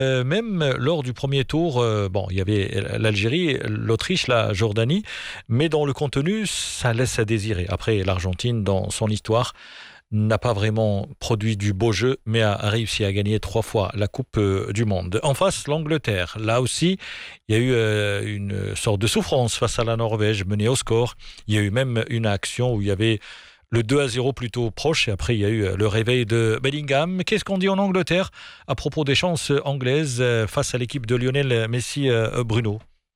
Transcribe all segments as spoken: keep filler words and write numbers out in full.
Euh, même lors du premier tour, euh, bon, il y avait l'Algérie, l'Autriche, la Jordanie, mais dans le contenu, ça laisse à désirer. Après, l'Argentine, dans son histoire, n'a pas vraiment produit du beau jeu, mais a réussi à gagner trois fois la Coupe du Monde. En face, l'Angleterre. Là aussi, il y a eu euh, une sorte de souffrance face à la Norvège, menée au score. Il y a eu même une action où il y avait le deux à zéro plutôt proche, et après il y a eu le réveil de Bellingham. Qu'est-ce qu'on dit en Angleterre à propos des chances anglaises face à l'équipe de Lionel Messi, Bruno?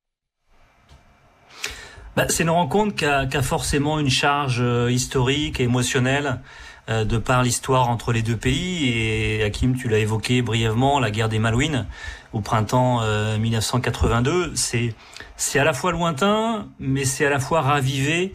Bah, c'est une rencontre qui a, qui a forcément une charge historique et émotionnelle euh, de par l'histoire entre les deux pays. Et Hakim, tu l'as évoqué brièvement, la guerre des Malouines au printemps euh, dix-neuf cent quatre-vingt-deux. C'est, c'est à la fois lointain, mais c'est à la fois ravivé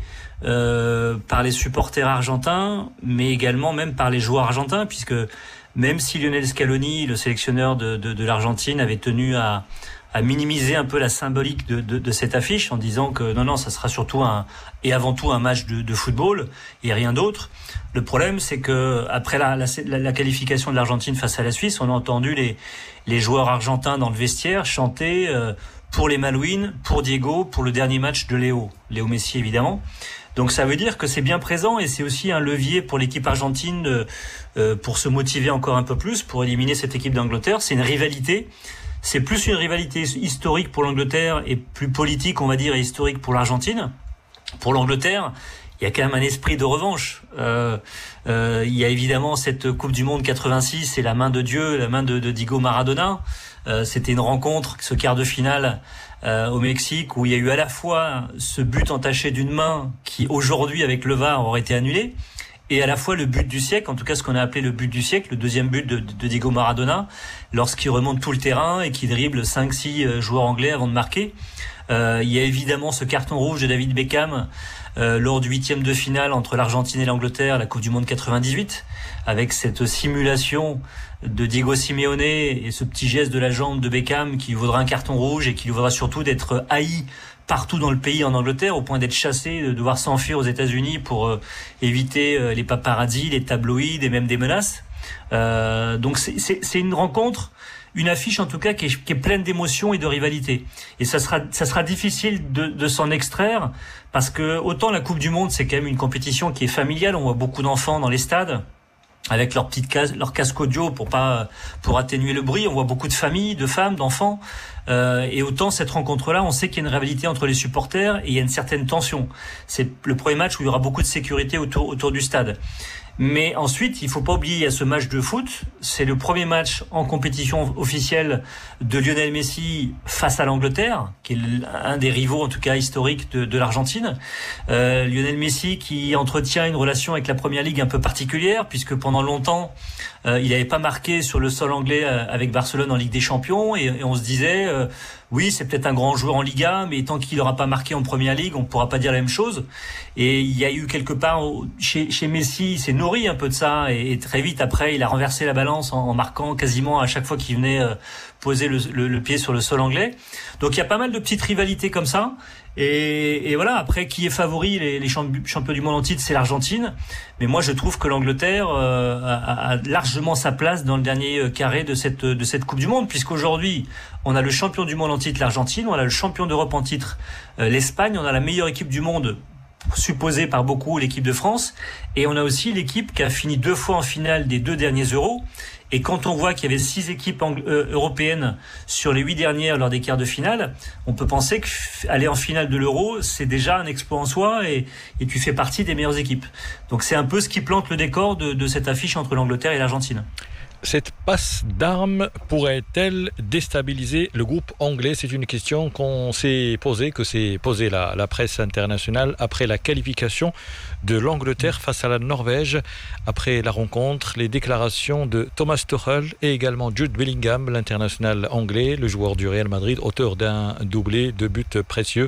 Euh, par les supporters argentins, mais également même par les joueurs argentins, puisque même si Lionel Scaloni, le sélectionneur de, de, de l'Argentine, avait tenu à, à minimiser un peu la symbolique de, de, de cette affiche en disant que non, non, ça sera surtout un, et avant tout un match de, de football et rien d'autre. Le problème, c'est que après la, la, la qualification de l'Argentine face à la Suisse, on a entendu les, les joueurs argentins dans le vestiaire chanter euh, pour les Malouines, pour Diego, pour le dernier match de Léo, Léo Messi évidemment. Donc ça veut dire que c'est bien présent et c'est aussi un levier pour l'équipe argentine de, euh, pour se motiver encore un peu plus, pour éliminer cette équipe d'Angleterre. C'est une rivalité, c'est plus une rivalité historique pour l'Angleterre et plus politique, on va dire, et historique pour l'Argentine. Pour l'Angleterre, il y a quand même un esprit de revanche. Euh, euh, il y a évidemment cette Coupe du Monde quatre-vingt-six, c'est la main de Dieu, la main de, de Diego Maradona. Euh, c'était une rencontre, ce quart de finale euh, au Mexique, où il y a eu à la fois ce but entaché d'une main qui aujourd'hui avec le V A R aurait été annulé, et à la fois le but du siècle, en tout cas ce qu'on a appelé le but du siècle, le deuxième but de, de Diego Maradona, lorsqu'il remonte tout le terrain et qu'il dribble cinq six joueurs anglais avant de marquer. Euh, il y a évidemment ce carton rouge de David Beckham euh, lors du huitième de finale entre l'Argentine et l'Angleterre, la Coupe du Monde quatre-vingt-dix-huit, avec cette simulation de Diego Simeone et ce petit geste de la jambe de Beckham qui lui vaudra un carton rouge et qui lui vaudra surtout d'être haï partout dans le pays en Angleterre, au point d'être chassé, de devoir s'enfuir aux États-Unis pour euh, éviter euh, les paparazzis, les tabloïds et même des menaces. Euh, donc c'est, c'est, c'est une rencontre, une affiche en tout cas qui est, qui est pleine d'émotions et de rivalité. Et ça sera, ça sera difficile de, de s'en extraire parce que autant la Coupe du Monde c'est quand même une compétition qui est familiale, on voit beaucoup d'enfants dans les stades avec leur petite case, leur casque audio pour pas pour atténuer le bruit. On voit beaucoup de familles, de femmes, d'enfants. Euh, et autant cette rencontre-là, on sait qu'il y a une rivalité entre les supporters et il y a une certaine tension. C'est le premier match où il y aura beaucoup de sécurité autour autour du stade. Mais ensuite, il faut pas oublier, il y a ce match de foot. C'est le premier match en compétition officielle de Lionel Messi face à l'Angleterre, qui est un des rivaux, en tout cas historiques, de, de l'Argentine. Euh, Lionel Messi qui entretient une relation avec la Première Ligue un peu particulière, puisque pendant longtemps, euh, il n'avait pas marqué sur le sol anglais avec Barcelone en Ligue des Champions, et, et on se disait... Euh, oui, c'est peut-être un grand joueur en Liga, mais tant qu'il n'aura pas marqué en Première Ligue, on ne pourra pas dire la même chose. Et il y a eu quelque part, chez, chez Messi, il s'est nourri un peu de ça, et, et très vite après, il a renversé la balance en, en marquant quasiment à chaque fois qu'il venait euh, poser le, le, le pied sur le sol anglais. Donc il y a pas mal de petites rivalités comme ça. Et, et voilà, après, qui est favori, les, les champions du monde en titre, c'est l'Argentine. Mais moi, je trouve que l'Angleterre euh, a, a largement sa place dans le dernier carré de cette, de cette Coupe du Monde, puisqu'aujourd'hui, on a le champion du monde en titre, l'Argentine, on a le champion d'Europe en titre, euh, l'Espagne, on a la meilleure équipe du monde, supposée par beaucoup, l'équipe de France, et on a aussi l'équipe qui a fini deux fois en finale des deux derniers Euros. Et quand on voit qu'il y avait six équipes ang- euh, européennes sur les huit dernières lors des quarts de finale, on peut penser qu'aller en finale de l'Euro, c'est déjà un exploit en soi et, et tu fais partie des meilleures équipes. Donc c'est un peu ce qui plante le décor de, de cette affiche entre l'Angleterre et l'Argentine. Cette passe d'armes pourrait-elle déstabiliser le groupe anglais? C'est une question qu'on s'est posée, que s'est posée la, la presse internationale après la qualification de l'Angleterre face à la Norvège. Après la rencontre, les déclarations de Thomas Tuchel et également Jude Bellingham, l'international anglais, le joueur du Real Madrid, auteur d'un doublé, de buts précieux.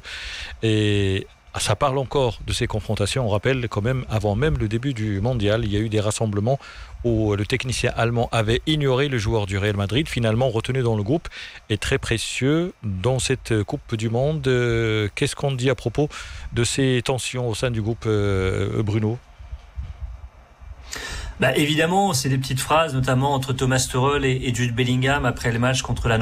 Et ça parle encore de ces confrontations. On rappelle quand même, avant même le début du mondial, il y a eu des rassemblements où le technicien allemand avait ignoré le joueur du Real Madrid, finalement retenu dans le groupe, et très précieux dans cette Coupe du Monde. Qu'est-ce qu'on dit à propos de ces tensions au sein du groupe, Bruno ? Bah évidemment, c'est des petites phrases, notamment entre Thomas Tuchel et, et Jude Bellingham après le match contre la